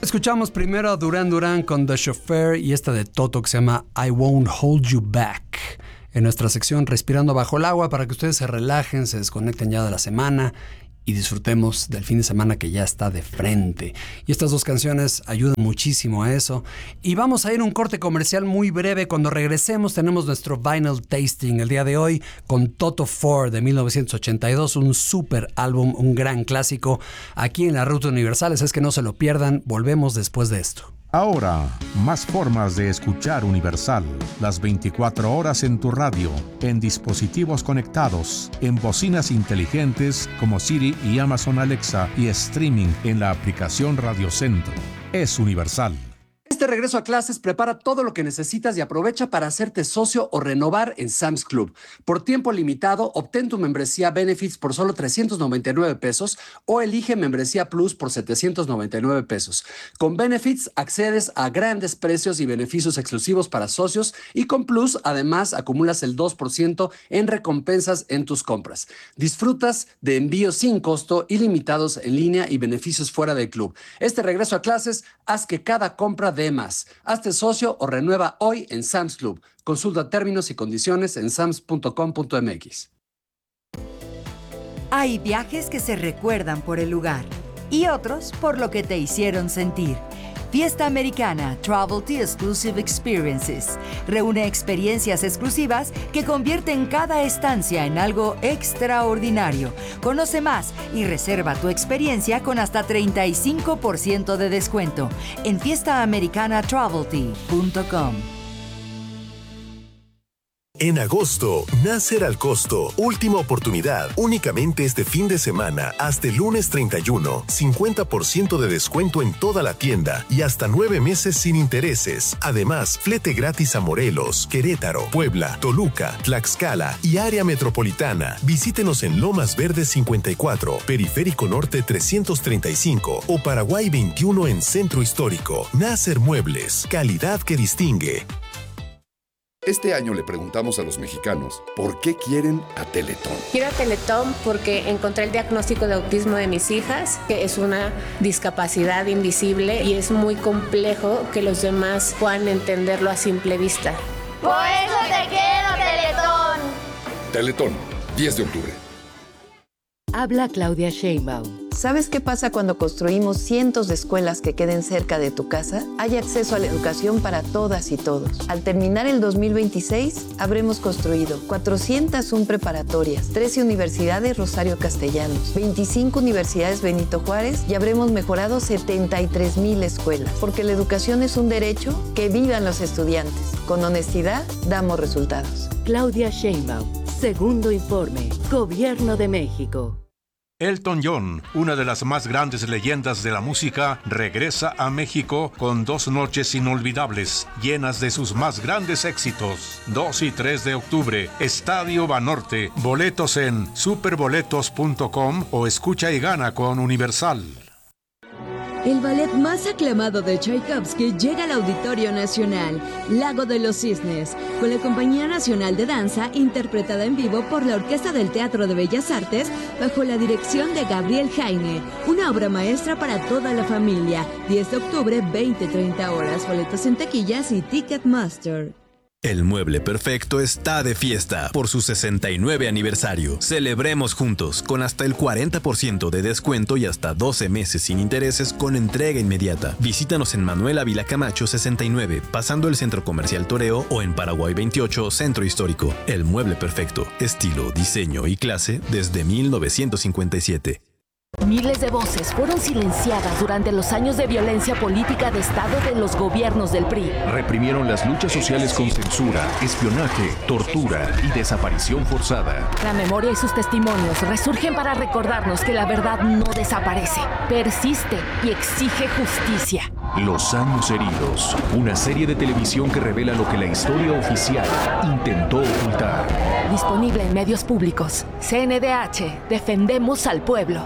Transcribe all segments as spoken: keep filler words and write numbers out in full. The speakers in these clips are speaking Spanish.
Escuchamos primero a Duran Duran con The Chauffeur y esta de Toto que se llama I Won't Hold You Back. En nuestra sección Respirando Bajo el Agua, para que ustedes se relajen, se desconecten ya de la semana y disfrutemos del fin de semana que ya está de frente. Y estas dos canciones ayudan muchísimo a eso. Y vamos a ir a un corte comercial muy breve. Cuando regresemos tenemos nuestro Vinyl Tasting el día de hoy con Toto cuatro de mil novecientos ochenta y dos, un super álbum, un gran clásico aquí en la Ruta Universal. Es que no se lo pierdan. Volvemos después de esto. Ahora, más formas de escuchar Universal. Las veinticuatro horas en tu radio, en dispositivos conectados, en bocinas inteligentes como Siri y Amazon Alexa y streaming en la aplicación Radio Centro. Es Universal. Este regreso a clases prepara todo lo que necesitas y aprovecha para hacerte socio o renovar en Sam's Club. Por tiempo limitado, obtén tu membresía Benefits por solo trescientos noventa y nueve pesos o elige membresía Plus por setecientos noventa y nueve pesos. Con Benefits accedes a grandes precios y beneficios exclusivos para socios y con Plus además acumulas el dos por ciento en recompensas en tus compras. Disfrutas de envíos sin costo, ilimitados en línea y beneficios fuera del club. Este regreso a clases haz que cada compra de más. Hazte socio o renueva hoy en Sam's Club. Consulta términos y condiciones en sams punto com punto m x. Hay viajes que se recuerdan por el lugar y otros por lo que te hicieron sentir. Fiesta Americana Travelty Exclusive Experiences reúne experiencias exclusivas que convierten cada estancia en algo extraordinario. Conoce más y reserva tu experiencia con hasta treinta y cinco por ciento de descuento en fiesta americana travelty punto com. En agosto, Nacer al costo. Última oportunidad. Únicamente este fin de semana, hasta el lunes treinta y uno. cincuenta por ciento de descuento en toda la tienda y hasta nueve meses sin intereses. Además, flete gratis a Morelos, Querétaro, Puebla, Toluca, Tlaxcala y área metropolitana. Visítenos en Lomas Verdes cincuenta y cuatro, Periférico Norte trescientos treinta y cinco o Paraguay veintiuno en Centro Histórico. Nacer Muebles. Calidad que distingue. Este año le preguntamos a los mexicanos por qué quieren a Teletón. Quiero a Teletón porque encontré el diagnóstico de autismo de mis hijas, que es una discapacidad invisible y es muy complejo que los demás puedan entenderlo a simple vista. Por eso te quiero, Teletón. Teletón, diez de octubre. Habla Claudia Sheinbaum. ¿Sabes qué pasa cuando construimos cientos de escuelas que queden cerca de tu casa? Hay acceso a la educación para todas y todos. Al terminar el dos mil veintiséis, habremos construido cuatrocientas una preparatorias, trece universidades Rosario Castellanos, veinticinco universidades Benito Juárez y habremos mejorado setenta y tres mil escuelas. Porque la educación es un derecho, que vivan los estudiantes. Con honestidad, damos resultados. Claudia Sheinbaum. Segundo informe. Gobierno de México. Elton John, una de las más grandes leyendas de la música, regresa a México con dos noches inolvidables, llenas de sus más grandes éxitos. dos y tres de octubre, Estadio Banorte. Boletos en superboletos punto com o escucha y gana con Universal. El ballet más aclamado de Tchaikovsky llega al Auditorio Nacional, Lago de los Cisnes, con la Compañía Nacional de Danza, interpretada en vivo por la Orquesta del Teatro de Bellas Artes, bajo la dirección de Gabriel Jaime. Una obra maestra para toda la familia. diez de octubre, veinte treinta horas. Boletos en taquillas y Ticketmaster. El Mueble Perfecto está de fiesta por su sesenta y nueve aniversario. Celebremos juntos con hasta el cuarenta por ciento de descuento y hasta doce meses sin intereses con entrega inmediata. Visítanos en Manuel Ávila Camacho sesenta y nueve, pasando el Centro Comercial Toreo, o en Paraguay veintiocho, Centro Histórico. El Mueble Perfecto, estilo, diseño y clase desde mil novecientos cincuenta y siete. Miles de voces fueron silenciadas durante los años de violencia política de Estado de los gobiernos del P R I. Reprimieron las luchas sociales con censura, espionaje, tortura y desaparición forzada. La memoria y sus testimonios resurgen para recordarnos que la verdad no desaparece, persiste y exige justicia. Los años heridos, una serie de televisión que revela lo que la historia oficial intentó ocultar. Disponible en medios públicos. C N D H, defendemos al pueblo.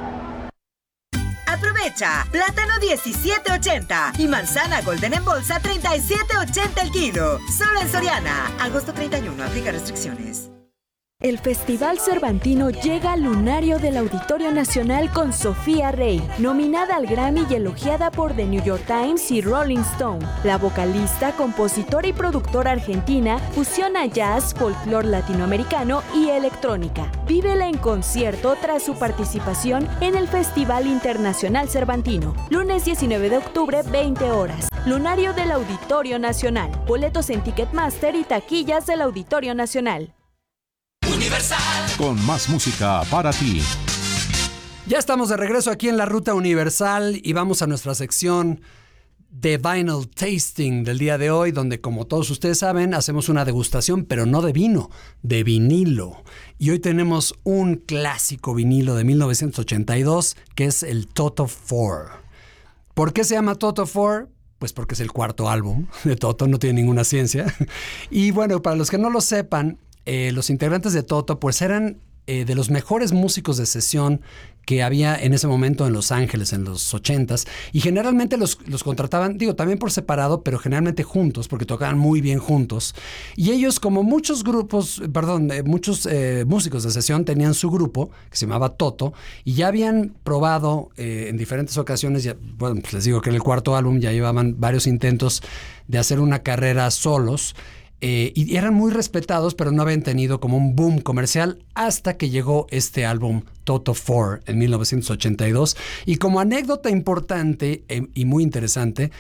Aprovecha, plátano diecisiete ochenta y manzana golden en bolsa treinta y siete ochenta el kilo. Solo en Soriana. Agosto treinta y uno, aplica restricciones. El Festival Cervantino llega al lunario del Auditorio Nacional con Sofía Rey, nominada al Grammy y elogiada por The New York Times y Rolling Stone. La vocalista, compositora y productora argentina fusiona jazz, folclore latinoamericano y electrónica. Vívela en concierto tras su participación en el Festival Internacional Cervantino. Lunes diecinueve de octubre, veinte horas. Lunario del Auditorio Nacional. Boletos en Ticketmaster y taquillas del Auditorio Nacional. Universal. Con más música para ti. Ya estamos de regreso aquí en la Ruta Universal y vamos a nuestra sección de Vinyl Tasting del día de hoy, donde, como todos ustedes saben, hacemos una degustación, pero no de vino, de vinilo. Y hoy tenemos un clásico vinilo de mil novecientos ochenta y dos, que es el Toto cuatro. ¿Por qué se llama Toto cuatro? Pues porque es el cuarto álbum de Toto, no tiene ninguna ciencia. Y bueno, para los que no lo sepan, Eh, los integrantes de Toto pues eran eh, de los mejores músicos de sesión que había en ese momento en Los Ángeles, en los ochentas, y generalmente los, los contrataban, digo, también por separado, pero generalmente juntos, porque tocaban muy bien juntos. Y ellos, como muchos grupos, perdón, eh, muchos eh, músicos de sesión, tenían su grupo, que se llamaba Toto, y ya habían probado eh, en diferentes ocasiones, ya, bueno, pues les digo que en el cuarto álbum ya llevaban varios intentos de hacer una carrera solos. Eh, y eran muy respetados, pero no habían tenido como un boom comercial hasta que llegó este álbum Toto cuatro en mil novecientos ochenta y dos. Y como anécdota importante eh, y muy interesante,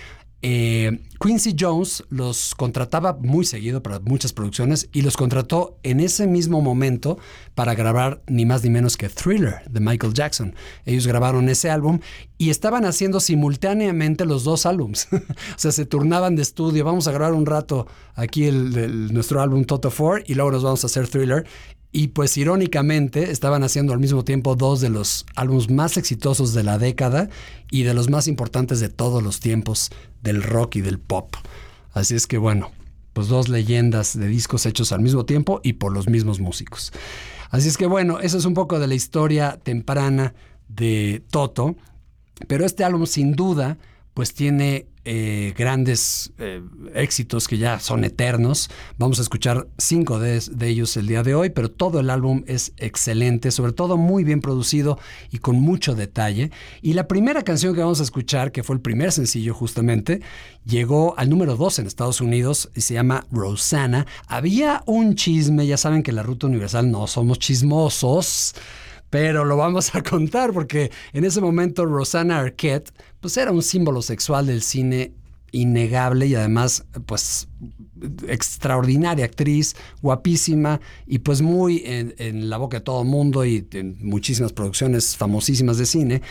eh, Quincy Jones los contrataba muy seguido para muchas producciones y los contrató en ese mismo momento para grabar ni más ni menos que Thriller de Michael Jackson. Ellos grabaron ese álbum y estaban haciendo simultáneamente los dos álbums. O sea, se turnaban de estudio. Vamos a grabar un rato aquí el, el, nuestro álbum Toto cuatro y luego nos vamos a hacer Thriller. Y pues irónicamente estaban haciendo al mismo tiempo dos de los álbumes más exitosos de la década y de los más importantes de todos los tiempos del rock y del pop. Así es que bueno, pues dos leyendas de discos hechos al mismo tiempo y por los mismos músicos. Así es que bueno, eso es un poco de la historia temprana de Toto, pero este álbum sin duda pues tiene eh, grandes eh, éxitos que ya son eternos. Vamos a escuchar cinco de, de ellos el día de hoy, pero todo el álbum es excelente, sobre todo muy bien producido y con mucho detalle. Y la primera canción que vamos a escuchar, que fue el primer sencillo justamente, llegó al número dos en Estados Unidos y se llama Rosanna. Había un chisme, ya saben que en la Ruta Universal no somos chismosos, pero lo vamos a contar porque en ese momento Rosanna Arquette pues era un símbolo sexual del cine innegable y además pues extraordinaria actriz, guapísima y pues muy en, en la boca de todo el mundo y en muchísimas producciones famosísimas de cine.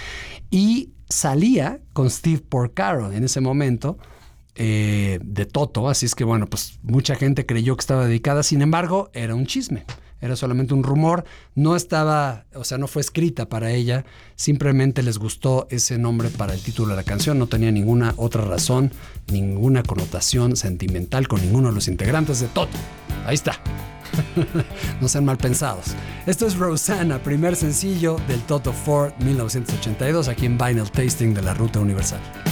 Y salía con Steve Porcaro en ese momento eh, de Toto, así es que bueno, pues mucha gente creyó que estaba dedicada, sin embargo era un chisme. Era solamente un rumor, no estaba, o sea, no fue escrita para ella, simplemente les gustó ese nombre para el título de la canción, no tenía ninguna otra razón, ninguna connotación sentimental con ninguno de los integrantes de Toto. Ahí está. No sean mal pensados. Esto es Rosanna, primer sencillo del Toto cuatro mil novecientos ochenta y dos, aquí en Vinyl Tasting de la Ruta Universal.